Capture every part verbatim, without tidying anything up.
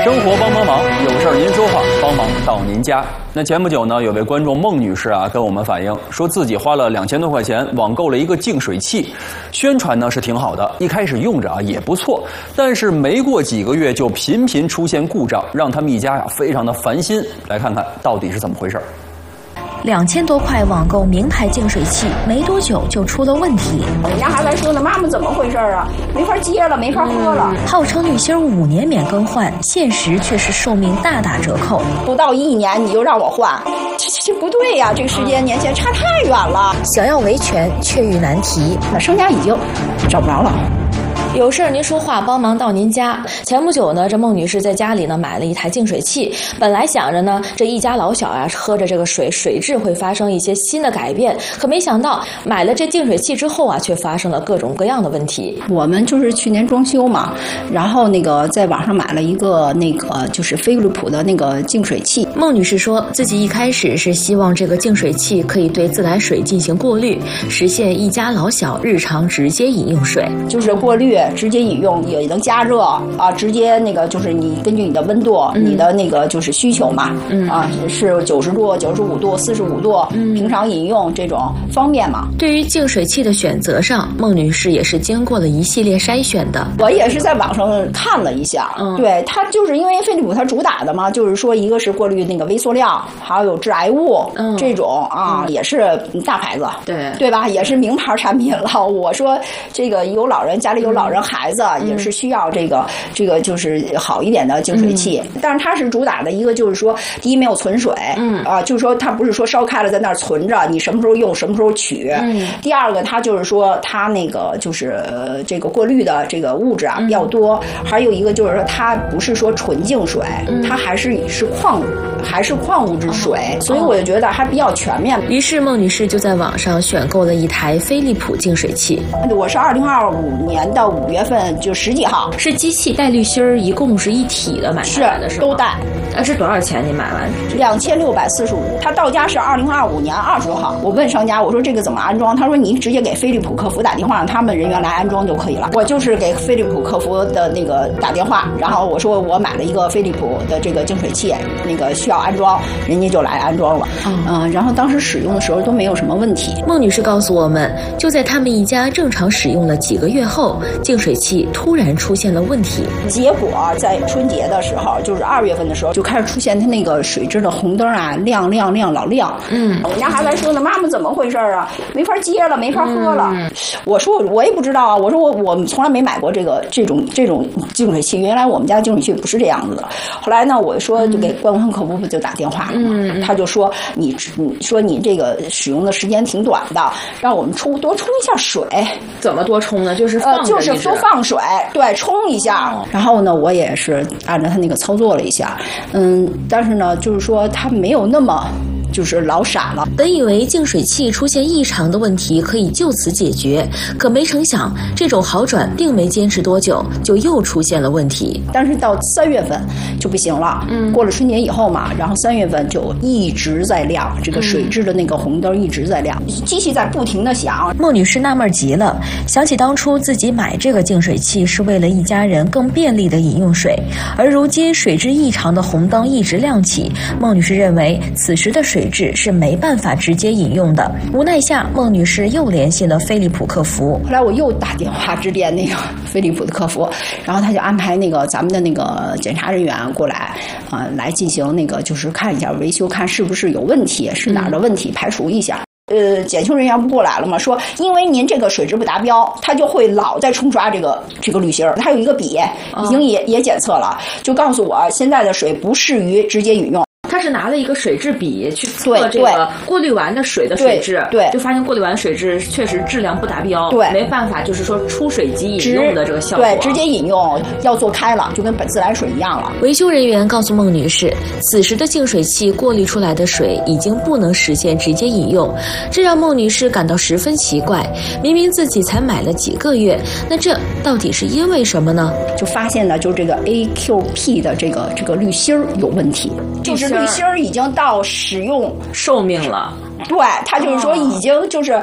生活帮帮忙，有事儿您说话，帮忙到您家。那前不久呢，有位观众孟女士啊跟我们反映，说自己花了两千多块钱网购了一个净水器，宣传呢是挺好的，一开始用着啊也不错，但是没过几个月就频频出现故障，让他们一家呀非常的烦心。来看看到底是怎么回事。 两千多块网购名牌净水器，没多久就出了问题。 我们家孩子还说呢，妈妈怎么回事啊？没法接了，没法喝了。 嗯、号称滤芯五年免更换，现实却是寿命大打折扣。 不到一年你就让我换，这这这不对呀！这个时间年限差太远了。 想要维权却遇难题， 那商家已经找不着了。 有事儿您说话，帮忙到您家。前不久呢，这孟女士在家里呢买了一台净水器，本来想着呢这一家老小啊喝着这个水，水质会发生一些新的改变，可没想到买了这净水器之后啊，却发生了各种各样的问题。 我们就是去年装修嘛，然后那个在网上买了一个那个就是飞利浦的那个净水器。 孟女士说自己一开始是希望这个净水器可以对自来水进行过滤，实现一家老小日常直接饮用水， 就是过滤。直接饮用也能加热啊，直接那个就是你根据你的温度，嗯、你的那个就是需求嘛，嗯、啊是九十度、九十五度、四十五度，嗯、平常饮用这种方便嘛。 对于净水器的选择上，孟女士也是经过了一系列筛选的。 我也是在网上看了一下，嗯、对它就是因为飞利浦它主打的嘛，就是说一个是过滤那个微塑料，还有致癌物、嗯、这种啊，嗯、也是大牌子，对对吧？也是名牌产品了。我说这个有老人家里有老人。孩子也是需要这个、嗯、这个就是好一点的净水器，嗯、但是它是主打的一个就是说，第一没有存水，嗯啊，就是说它不是说烧开了在那儿存着，你什么时候用什么时候取。嗯、第二个，它就是说它那个就是呃这个过滤的这个物质啊比较多，嗯、还有一个就是说它不是说纯净水，嗯、它还是是矿还是矿物质水，哦、所以我就觉得还比较全面。 于是孟女士就在网上选购了一台飞利浦净水器。 我是二零二五年的五月份就十几号， 是机器带滤芯儿，一共是一体的买下来的，是都带。 呃，是多少钱？你买完？ 两千六百四十五。他到家是二零二五年二十号。我问商家，我说这个怎么安装？他说你直接给飞利浦客服打电话，让他们人员来安装就可以了。我就是给飞利浦客服的那个打电话，然后我说我买了一个飞利浦的这个净水器，那个需要安装，人家就来安装了。嗯、呃，然后当时使用的时候都没有什么问题。 孟女士告诉我们，就在他们一家正常使用了几个月后，净水器突然出现了问题。 结果在春节的时候，就是二月份的时候，就开始出现它那个水质的红灯啊，亮亮亮老亮。嗯，我们家孩子还说呢，妈妈怎么回事啊？没法接了，没法喝了。嗯、我说我也不知道啊，我说我我们从来没买过这个这种这种净水器，原来我们家净水器不是这样子的。后来呢，我说就给官方客服部就打电话了嘛，嗯、他就说你你说你这个使用的时间挺短的，让我们冲多冲一下水。 怎么多冲呢？就是放呃，就是多放水，对，冲一下。哦、然后呢，我也是按照他那个操作了一下，嗯，但是呢，就是说他没有那么。就是老傻了。 本以为净水器出现异常的问题可以就此解决，可没成想这种好转并没坚持多久，就又出现了问题。 但是到三月份就不行了，嗯，过了春节以后嘛，然后三月份就一直在亮，这个水质的那个红灯一直在亮，机器在不停的响。 孟女士纳闷极了，想起当初自己买这个净水器是为了一家人更便利的饮用水，而如今水质异常的红灯一直亮起，孟女士认为此时的水水质是没办法直接饮用的。无奈下，孟女士又联系了飞利浦客服。 后来我又打电话致电那个飞利浦的客服，然后他就安排那个咱们的那个检查人员过来，啊、呃，来进行那个就是看一下维修，看是不是有问题，是哪儿的问题，排除一下。呃，检修人员不过来了嘛，说因为您这个水质不达标，他就会老在冲刷这个这个滤芯儿。他有一个笔，已经也、哦、也检测了，就告诉我现在的水不适于直接饮用。 他是拿了一个水质笔去测这个过滤完的水的水质， 对， 就发现过滤完水质确实质量不达标， 对， 没办法，就是说出水机饮用的这个效果， 对，直接饮用要做开了，就跟本自来水一样了。 维修人员告诉孟女士，此时的净水器过滤出来的水已经不能实现直接饮用，这让孟女士感到十分奇怪。明明自己才买了几个月，那这到底是因为什么呢？ 就发现了，就这个 A Q P 的这个这个滤芯儿有问题，就是滤芯儿已经到使用寿命了。 对，它就是说已经就是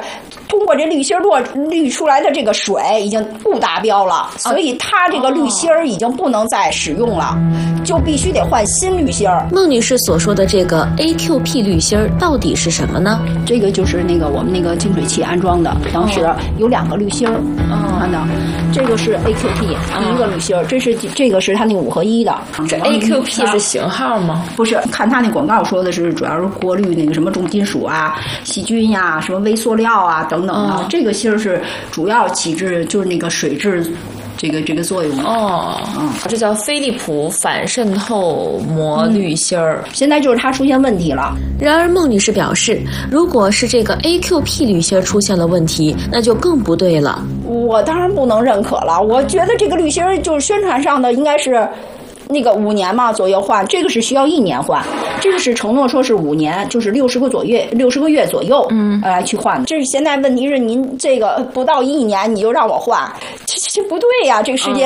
通过这滤芯落滤出来的这个水已经不达标了，所以它这个滤芯已经不能再使用了，就必须得换新滤芯。 孟女士所说的这个 A Q P 滤芯到底是什么呢？ 这个就是那个我们那个净水器安装的，当时有两个滤芯，看到，这个是 A Q P 第一个滤芯，这是这个是它那个五合一的。 这 A Q P 是型号吗？ 不是，看它那广告说的是主要是过滤那个什么重金属啊、细菌呀、什么微塑料啊等等的。这个芯是主要起至就是那个水质。这个这个作用哦，嗯，这叫飞利浦反渗透膜滤芯儿、 嗯。现在就是它出现问题了。 然而，孟女士表示，如果是这个 A Q P 滤芯出现了问题，那就更不对了。 我当然不能认可了。我觉得这个滤芯就是宣传上的应该是。那个五年嘛左右换，这个是需要一年换，这个是承诺说是五年，就是六十个左右，六十个月左右，嗯，来、呃、去换。这是现在问题是您这个不到一年你就让我换，这这这不对呀、啊！这个时间